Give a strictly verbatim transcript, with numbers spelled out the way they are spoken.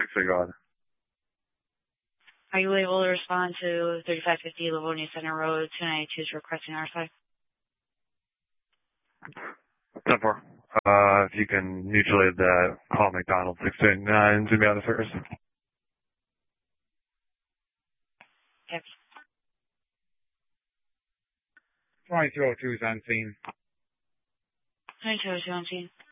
six, go ahead. Are you able to respond to thirty-five fifty Livonia Center Road, two ninety-two is requesting our side? ten four. Uh, if you can mutually the call McDonald six two nine, zoom out of service. Yep. twenty-two oh two is on scene. twenty-two oh two on scene.